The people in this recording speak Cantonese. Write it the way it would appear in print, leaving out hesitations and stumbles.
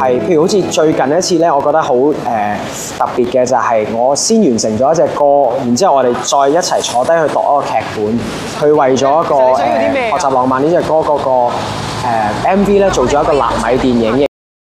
係譬如好似最近一次咧，我覺得好特別嘅就係我先完成咗一隻歌，然之後我哋再一齊坐低去讀一個劇本，去為咗一個學習浪漫呢隻歌嗰個MV咧做咗一個納米電影嘅。